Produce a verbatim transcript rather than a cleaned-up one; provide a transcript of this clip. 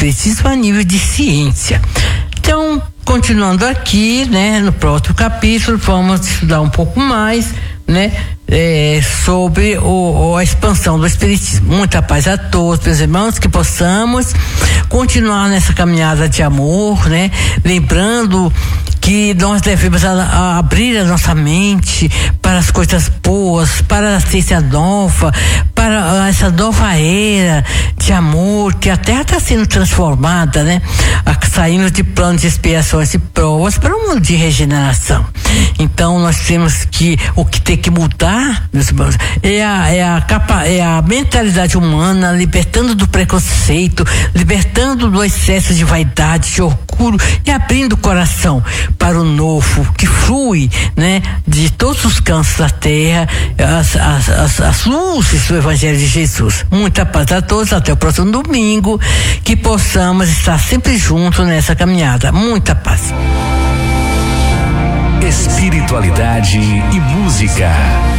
espiritismo a nível de ciência. Então, continuando aqui, né, no próximo capítulo, vamos estudar um pouco mais, né, é, sobre o, a expansão do espiritismo. Muita paz a todos, meus irmãos, que possamos continuar nessa caminhada de amor, né, lembrando que nós devemos a, a abrir a nossa mente para as coisas boas, para a ciência nova, para essa nova era de amor, que a Terra está sendo transformada, né? Saindo de planos de expiações e provas para um mundo de regeneração. Então nós temos que, o que tem que mudar, meus irmãos, é a, é a, capa, é a mentalidade humana, libertando do preconceito, libertando do excesso de vaidade, de orgulho e abrindo o coração para o novo, que flui, né, de todos os cantos da terra, as, as, as, as luzes do Evangelho de Jesus. Muita paz a todos, até o próximo domingo, que possamos estar sempre juntos nessa caminhada. Muita paz. Espiritualidade e música.